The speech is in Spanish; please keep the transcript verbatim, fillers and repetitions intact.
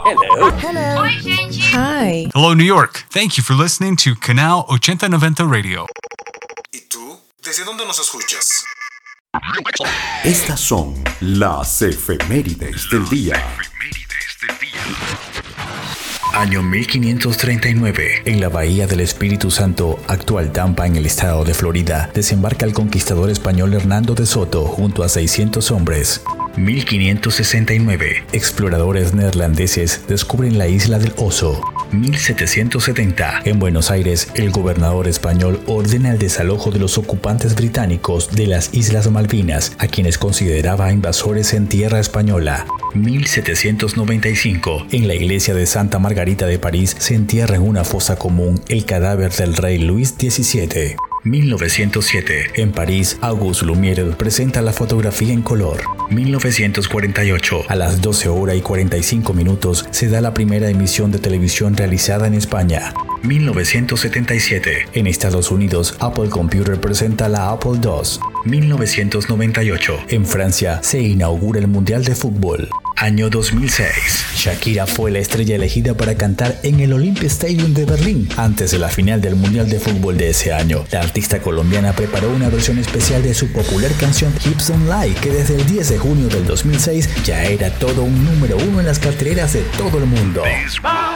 Hello. Hello. Oi, gente. Hi. Hello, New York. Thank you for listening to Canal ochenta noventa Radio. ¿Y tú? ¿Desde dónde nos escuchas? Estas son las efemérides del día. Año mil quinientos treinta y nueve. En la bahía del Espíritu Santo, actual Tampa en el estado de Florida, desembarca el conquistador español Hernando de Soto junto a seiscientos hombres. mil quinientos sesenta y nueve. Exploradores neerlandeses descubren la isla del Oso. mil setecientos setenta. En Buenos Aires, el gobernador español ordena el desalojo de los ocupantes británicos de las Islas Malvinas, a quienes consideraba invasores en tierra española. mil setecientos noventa y cinco. En la iglesia de Santa Margarita de París se entierra en una fosa común el cadáver del rey Luis diecisiete. mil novecientos siete. En París, Auguste Lumière presenta la fotografía en color. mil novecientos cuarenta y ocho. A las doce horas y cuarenta y cinco minutos se da la primera emisión de televisión realizada en España. mil novecientos setenta y siete. En Estados Unidos, Apple Computer presenta la Apple dos. mil novecientos noventa y ocho. En Francia, se inaugura el Mundial de Fútbol. Año dos mil seis. Shakira fue la estrella elegida para cantar en el Olympia Stadium de Berlín antes de la final del Mundial de Fútbol de ese año. La artista colombiana preparó una versión especial de su popular canción Hips Don't Lie, que desde el diez de junio del dos mil seis ya era todo un número uno en las carteleras de todo el mundo.